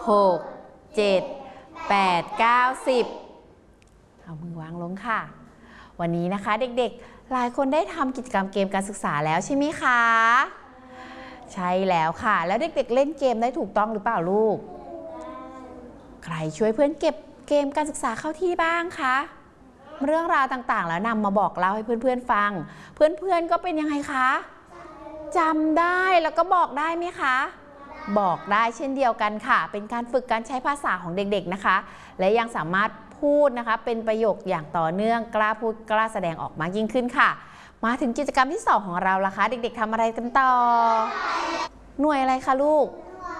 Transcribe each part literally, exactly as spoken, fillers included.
หก เจ็ด แปด เก้า สิบเอามือวางลงค่ะวันนี้นะคะเด็กๆหลายคนได้ทำกิจกรรมเกมการศึกษาแล้วใช่ไหมคะใช่แล้วค่ะแล้วเด็กๆเล่นเกมได้ถูกต้องหรือเปล่าลูกใครช่วยเพื่อนเก็บเกมการศึกษาเข้าที่บ้างคะเรื่องราวต่างๆแล้วนำมาบอกเล่าให้เพื่อนๆฟังเพื่อนๆก็เป็นยังไงคะจำได้แล้วก็บอกได้ไหมคะบอกได้เช่นเดียวกันค่ะเป็นการฝึกการใช้ภาษาของเด็กๆนะคะและยังสามารถพูดนะคะเป็นประโยคอย่างต่อเนื่องกล้าพูดกล้าแสดงออกมากยิ่งขึ้นค่ะมาถึงกิจกรรมที่สองของเราล่ะคะเด็กๆทำอะไรกันต่อหน่วยอะไรคะลูก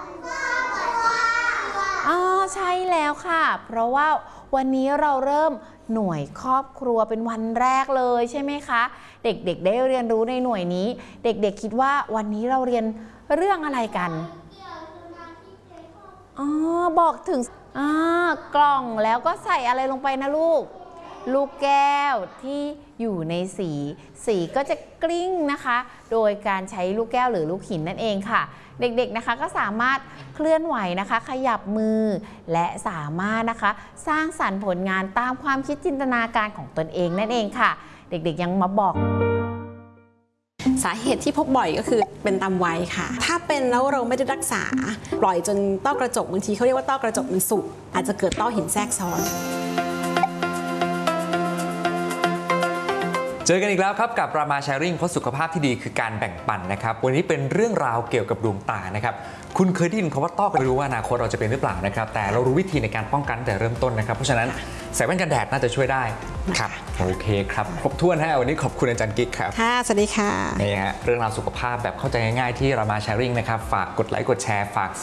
อ๋อใช่แล้วค่ะเพราะว่าวันนี้เราเริ่มหน่วยครอบครัวเป็นวันแรกเลยใช่ไหมคะเด็กๆได้เรียนรู้ในหน่วยนี้เด็กๆคิดว่าวันนี้เราเรียนเรื่องอะไรกันอ๋อบอกถึงอ่ากล่องแล้วก็ใส่อะไรลงไปนะลูกลูกแก้วที่อยู่ในสีสีก็จะกลิ้งนะคะโดยการใช้ลูกแก้วหรือลูกหินนั่นเองค่ะเด็กๆนะคะก็สามารถเคลื่อนไหวนะคะขยับมือและสามารถนะคะสร้างสรรค์ผลงานตามความคิดจินตนาการของตนเองนั่นเองค่ะเด็กๆยังมาบอกสาเหตุที่พบบ่อยก็คือเป็นตามวัยค่ะถ้าเป็นแล้วเราไม่ได้รักษาปล่อยจนต้อกระจกบางทีเขาเรียกว่าต้อกระจกมันสุกอาจจะเกิดต้อหินแทรกซ้อนเจอกันอีกแล้วครับกับรามาแชร์ริ่งเพราะสุขภาพที่ดีคือการแบ่งปันนะครับวันนี้เป็นเรื่องราวเกี่ยวกับดวงตานะครับคุณเคยได้ยินคำว่าต้อกันรู้ว่าอนาคตเราจะเป็นหรือเปล่านะครับแต่เรารู้วิธีในการป้องกันแต่เริ่มต้นนะครับเพราะฉะนั้นใส่แว่นกันแดดน่าจะช่วยได้ครับโอเคครับครบถ้วนฮะวันนี้ขอบคุณอาจารย์กิ๊กครับค่ะสวัสดีค่ะนี่ฮะเรื่องราวสุขภาพแบบเข้าใจง่ายๆที่รามาแชร์ริ่งนะครับฝากกดไลค์กดแชร์ฝาก